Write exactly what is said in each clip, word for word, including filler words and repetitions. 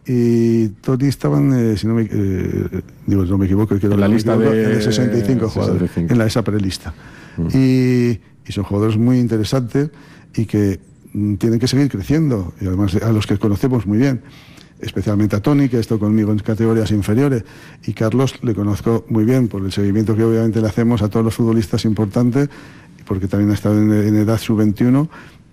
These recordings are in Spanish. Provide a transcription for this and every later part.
y Tony estaban, eh, si no me, eh, digo, no me equivoco, en la lista de, de sesenta y cinco jugadores, sesenta y cinco. en la, esa prelista. Mm. Y, y son jugadores muy interesantes y que mm, tienen que seguir creciendo, y además a los que conocemos muy bien, especialmente a Tony, que ha estado conmigo en categorías inferiores, y Carlos le conozco muy bien por el seguimiento que obviamente le hacemos a todos los futbolistas importantes, porque también ha estado en, en edad sub veintiuno,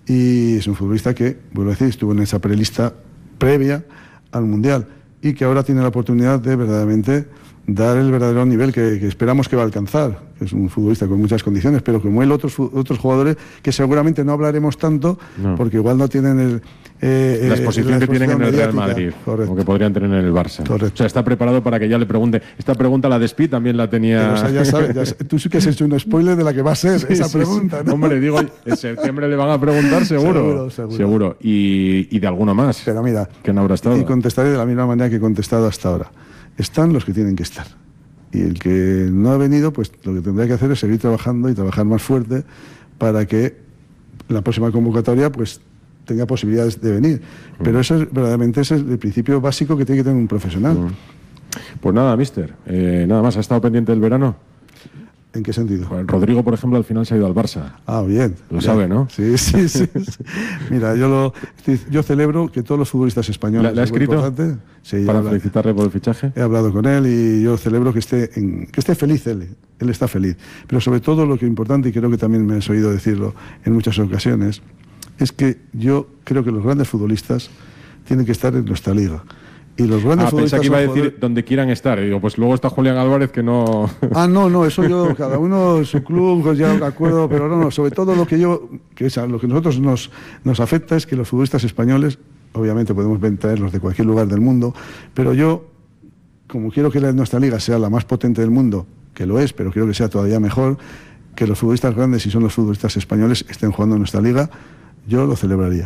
y es un futbolista que, vuelvo a decir, estuvo en esa prelista previa al Mundial y que ahora tiene la oportunidad de verdaderamente dar el verdadero nivel que, que esperamos que va a alcanzar, que es un futbolista con muchas condiciones, pero como él, otros, otros jugadores que seguramente no hablaremos tanto, no. porque igual no tienen el, eh, la exposición eh, que tienen en el mediática. Real Madrid, Correcto. o que podrían tener en el Barça. Correcto. O sea, está preparado para que ya le pregunte. Esta pregunta, la de Speed, también la tenía... Pero, o sea, ya sabes, ya, tú sí que has hecho un spoiler de la que va a ser sí, esa sí, pregunta, sí. ¿no? Hombre, digo, en septiembre le van a preguntar seguro. Seguro, seguro. seguro. Y, y de alguno más. Pero mira, que no habrá estado. Y contestaré de la misma manera que he contestado hasta ahora. Están los que tienen que estar. Y el que no ha venido, pues lo que tendrá que hacer es seguir trabajando y trabajar más fuerte para que la próxima convocatoria pues tenga posibilidades de venir. Mm. Pero eso es, verdaderamente ese es el principio básico que tiene que tener un profesional. Mm. Pues nada, mister, eh, nada más. ¿Ha estado pendiente del verano? ¿En qué sentido? Pues Rodrigo, por ejemplo, al final se ha ido al Barça. Ah, bien. Lo bien. sabe, ¿no? Sí, sí, sí. sí. Mira, yo lo, yo celebro que todos los futbolistas españoles... ¿Le ha escrito sí, para habla, felicitarle por el fichaje? He hablado con él y yo celebro que esté, en, que esté feliz él. Él está feliz. Pero sobre todo lo que es importante, y creo que también me has oído decirlo en muchas ocasiones, es que yo creo que los grandes futbolistas tienen que estar en nuestra liga. Y los grandes ah, futbolistas pensé que iba a decir jugadores... donde quieran estar. Y digo, pues luego está Julián Álvarez que no... Ah, no, no, eso yo, cada uno en su club, pues ya de acuerdo, pero no, no, sobre todo lo que yo, que es a lo que nosotros nos, nos afecta es que los futbolistas españoles, obviamente podemos traerlos de cualquier lugar del mundo, pero yo, como quiero que nuestra liga sea la más potente del mundo, que lo es, pero quiero que sea todavía mejor, que los futbolistas grandes, si son los futbolistas españoles, estén jugando en nuestra liga, yo lo celebraría.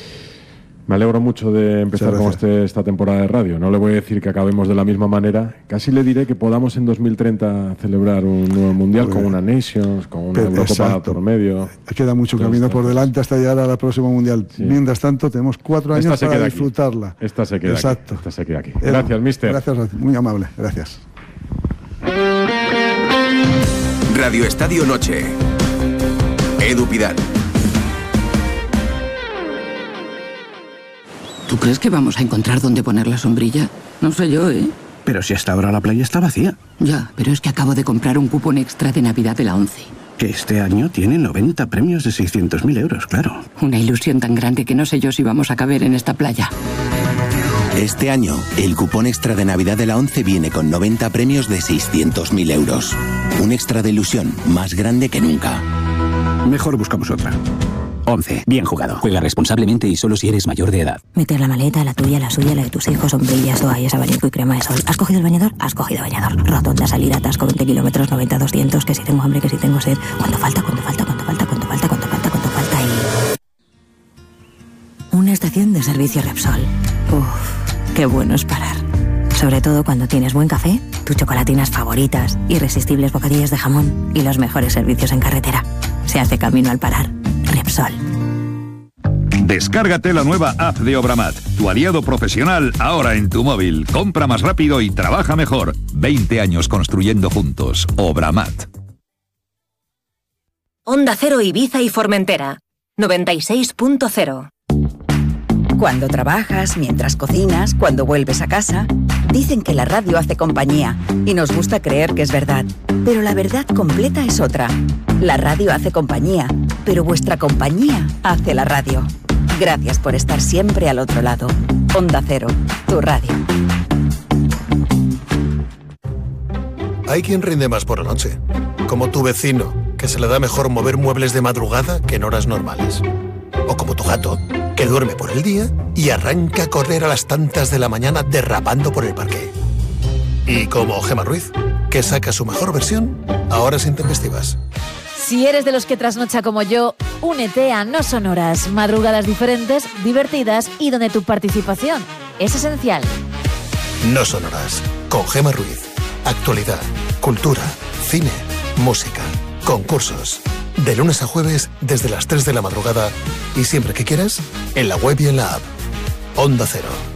Me alegro mucho de empezar con este, esta temporada de radio. No le voy a decir que acabemos de la misma manera. Casi le diré que podamos en dos mil treinta celebrar un nuevo Mundial con una Nations, con una Eurocopa por medio. Queda mucho Entonces, camino por delante hasta llegar a la próxima Mundial. Sí. Mientras tanto, tenemos cuatro años para disfrutarla. Aquí. Esta se queda Exacto. aquí. Esta se queda aquí. Gracias, mister. Gracias, muy amable. Gracias. Radio Estadio Noche. Edu Pidal. ¿Tú crees que vamos a encontrar dónde poner la sombrilla? No sé yo, ¿eh? Pero si hasta ahora la playa está vacía. Ya, pero es que acabo de comprar un cupón extra de Navidad de la ONCE. Que este año tiene noventa premios de seiscientos mil euros, claro. Una ilusión tan grande que no sé yo si vamos a caber en esta playa. Este año, el cupón extra de Navidad de la ONCE viene con noventa premios de seiscientos mil euros. Un extra de ilusión más grande que nunca. Mejor buscamos otra. once. Bien jugado. Juega responsablemente y solo si eres mayor de edad. Meter la maleta, la tuya, la suya, la de tus hijos, sombrillas, toallas, abanico y crema de sol. ¿Has cogido el bañador? Has cogido bañador. Rotonda, salida, atasco, veinte kilómetros, noventa, doscientos, que si tengo hambre, que si tengo sed. ¿Cuánto falta? ¿Cuánto falta? ¿Cuánto falta? ¿Cuánto falta? ¿Cuánto falta? ¿Cuánto falta? Y... una estación de servicio Repsol. Uff, qué bueno es parar. Sobre todo cuando tienes buen café, tus chocolatinas favoritas, irresistibles bocadillos de jamón y los mejores servicios en carretera. Se hace camino al parar. Repsol. Descárgate la nueva app de Obramat, tu aliado profesional ahora en tu móvil. Compra más rápido y trabaja mejor. veinte años construyendo juntos. Obramat. Onda Cero Ibiza y Formentera. noventa y seis punto cero. Cuando trabajas, mientras cocinas, cuando vuelves a casa, dicen que la radio hace compañía y nos gusta creer que es verdad. Pero la verdad completa es otra. La radio hace compañía, pero vuestra compañía hace la radio. Gracias por estar siempre al otro lado. Onda Cero, tu radio. Hay quien rinde más por la noche, como tu vecino, que se le da mejor mover muebles de madrugada que en horas normales. O como tu gato, que duerme por el día y arranca a correr a las tantas de la mañana derrapando por el parque. Y como Gemma Ruiz, que saca su mejor versión a horas intempestivas. Si eres de los que trasnocha como yo, únete a No Son Horas, madrugadas diferentes, divertidas y donde tu participación es esencial. No Son Horas, con Gemma Ruiz. Actualidad, cultura, cine, música, concursos. De lunes a jueves desde las tres de la madrugada y siempre que quieras, en la web y en la app. Onda Cero,